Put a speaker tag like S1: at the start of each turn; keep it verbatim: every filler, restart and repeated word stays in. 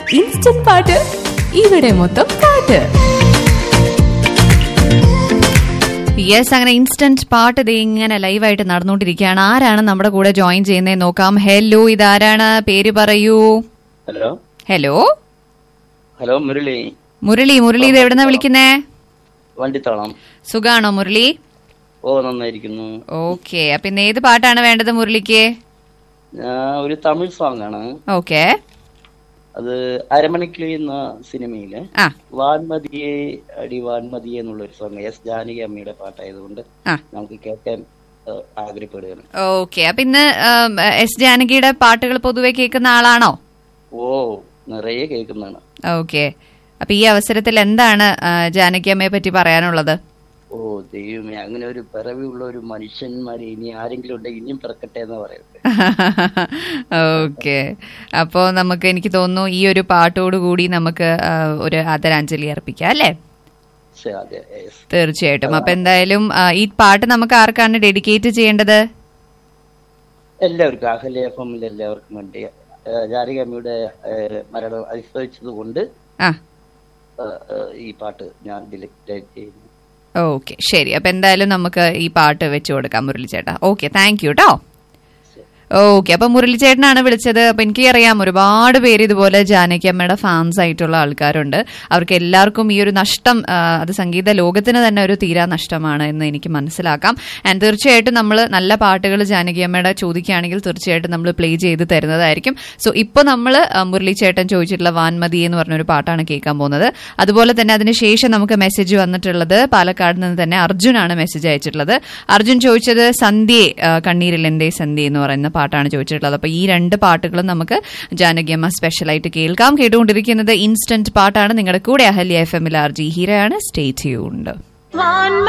S1: Instant പാട്ട് ഇവിടെ മൊത്തം പാട്ട്. യെസ്, അങ്ങനെ ഇൻസ്റ്റന്റ് പാട്ട് ഇത് ഇങ്ങനെ ലൈവായിട്ട് നടന്നുകൊണ്ടിരിക്കുകയാണ്. ആരാണ് നമ്മുടെ കൂടെ ജോയിൻ ചെയ്യുന്നത് നോക്കാം. ഹലോ, ഇതാരാണ്? പേര് പറയൂ.
S2: Hello
S1: hello
S2: hello Murali.
S1: Murali Murali ഇത് എവിടെന്നാ വിളിക്കുന്നേ?
S2: വണ്ടിത്താളം.
S1: സുഖാണോ മുരളി?
S2: ഓ, നന്നായിരിക്കുന്നു.
S1: ഓക്കെ, അപ്പൊ ഇന്ന് ഏത് പാട്ടാണ് വേണ്ടത് മുരളിക്ക്?
S2: ഒരു തമിഴ് സോങ് ആണ്.
S1: ഓക്കെ,
S2: അത് അരമണിക്കിളി എന്ന സിനിമയില് വാൻമതിയെ അടി വാൻമതിയെ എന്നുള്ള ഒരു സോങ് എസ് ജാനകി അമ്മയുടെ പാട്ടായതുകൊണ്ട് നമുക്ക് കേൾക്കാൻ ആഗ്രഹപ്പെടുകയാണ്.
S1: ഓക്കെ, അപ്പൊ ഇന്ന് എസ് ജാനകിയുടെ പാട്ടുകൾ പൊതുവെ കേൾക്കുന്ന ആളാണോ?
S2: ഓ, നിറയെ കേൾക്കുന്നതാണ്.
S1: ഓക്കെ, അപ്പൊ ഈ അവസരത്തിൽ എന്താണ് ജാനകി അമ്മയെ പറ്റി പറയാനുള്ളത്?
S2: ഓ ദൈവമേ, അങ്ങനെ ഒരു പിറവിയുള്ള ഒരു മനുഷ്യന്മാരെ ഇനി ആരെങ്കിലും ഉണ്ടെങ്കിൽ ഇനിയും പിറക്കട്ടെ എന്ന് പറയട്ടെ.
S1: ഓക്കെ, അപ്പോ നമുക്ക് എനിക്ക് തോന്നുന്നു ഈ ഒരു പാട്ടോട് കൂടി നമുക്ക് ഒരു ആദരാഞ്ജലി അർപ്പിക്കാം അല്ലേ? തീർച്ചയായിട്ടും. അപ്പൊ എന്തായാലും ഈ പാട്ട് നമുക്ക് ആർക്കാണ് ഡെഡിക്കേറ്റ് ചെയ്യേണ്ടത്?
S2: എല്ലാവർക്കും, അഹല്യ എഫ് എമ്മിൽ എല്ലാവർക്കും വേണ്ടി. ജാനകി അമ്മയുടെ മരണം അനുഭവിച്ചത് കൊണ്ട് ഈ പാട്ട് ഞാൻ ഡെഡിക്കേറ്റ് ചെയ്യുന്നു.
S1: ഓക്കെ, ശരി. അപ്പൊ എന്തായാലും നമുക്ക് ഈ പാട്ട് വെച്ചു കൊടുക്കാം മുരളി ചേട്ടാ. ഓക്കെ, താങ്ക് യു കേട്ടോ. ഓക്കെ, അപ്പൊ മുരളി ചേട്ടനാണ് വിളിച്ചത്. അപ്പൊ എനിക്ക് അറിയാം ഒരുപാട് പേര് ഇതുപോലെ ജാനകി അമ്മയുടെ ഫാൻസ് ആയിട്ടുള്ള ആൾക്കാരുണ്ട്. അവർക്ക് എല്ലാവർക്കും ഈ ഒരു നഷ്ടം അത് സംഗീത ലോകത്തിന് തന്നെ ഒരു തീരാ നഷ്ടമാണ് എന്ന് എനിക്ക് മനസ്സിലാക്കാം. ആൻഡ് തീർച്ചയായിട്ടും നമ്മൾ നല്ല പാട്ടുകൾ ജാനകി അമ്മയുടെ ചോദിക്കുകയാണെങ്കിൽ തീർച്ചയായിട്ടും നമ്മൾ പ്ലേ ചെയ്ത് തരുന്നതായിരിക്കും. സോ ഇപ്പൊ നമ്മൾ മുരളി ചേട്ടൻ ചോദിച്ചിട്ടുള്ള വാൻമതി എന്ന് പറഞ്ഞൊരു പാട്ടാണ് കേൾക്കാൻ പോകുന്നത്. അതുപോലെ തന്നെ അതിനുശേഷം നമുക്ക് മെസ്സേജ് വന്നിട്ടുള്ളത് പാലക്കാട് നിന്ന് തന്നെ അർജുനാണ് മെസ്സേജ് അയച്ചിട്ടുള്ളത്. അർജുൻ ചോദിച്ചത് സന്ധ്യേ കണ്ണീരിൽ എന്തേ സന്ധ്യ എന്ന് പറയുന്ന പാട്ടാണ് ചോദിച്ചിട്ടുള്ളത്. അപ്പൊ ഈ രണ്ട് പാട്ടുകളും നമുക്ക് ജാനകി അമ്മ സ്പെഷ്യലായിട്ട് കേൾക്കാം. കേട്ടുകൊണ്ടിരിക്കുന്നത് ഇൻസ്റ്റന്റ് പാട്ടാണ്. നിങ്ങളുടെ കൂടെ അഹല്യ എഫ് എമ്മിൽ ആർ ജി ഹീരയാണ്. Stay tuned.